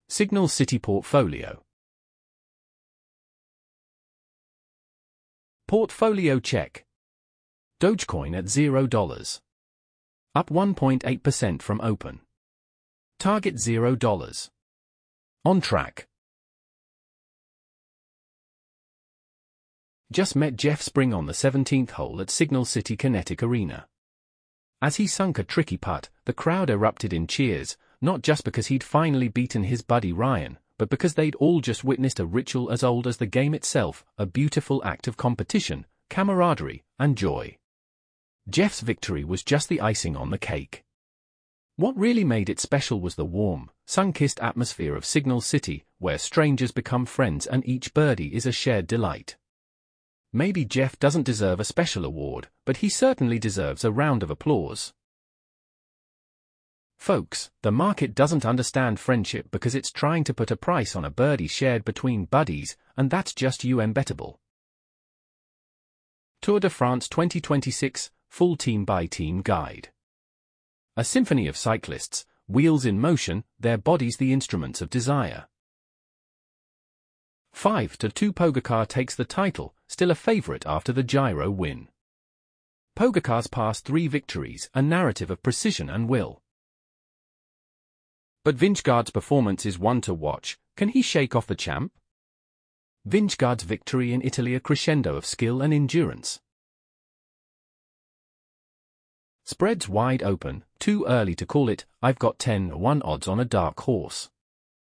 Signal City Portfolio. Portfolio check. Dogecoin at $0. Up 1.8% from open. Target $0. On track. Just met Jeff Spring on the 17th hole at Signal City Kinetic Arena. As he sunk a tricky putt, the crowd erupted in cheers, not just because he'd finally beaten his buddy Ryan, but because they'd all just witnessed a ritual as old as the game itself, a beautiful act of competition, camaraderie, and joy. Jeff's victory was just the icing on the cake. What really made it special was the warm, sun-kissed atmosphere of Signal City, where strangers become friends and each birdie is a shared delight. Maybe Jeff doesn't deserve a special award, but he certainly deserves a round of applause. Folks, the market doesn't understand friendship because it's trying to put a price on a birdie shared between buddies, and that's just unbettable. Tour de France 2026, Full Team by Team Guide. A symphony of cyclists, wheels in motion, their bodies the instruments of desire. 5-2 Pogacar takes the title, still a favorite after the Giro win. Pogacar's past 3 victories, a narrative of precision and will. But Vingegaard's performance is one to watch. Can he shake off the champ? Vingegaard's victory in Italy, a crescendo of skill and endurance. Spreads wide open, too early to call it. I've got 10-1 odds on a dark horse.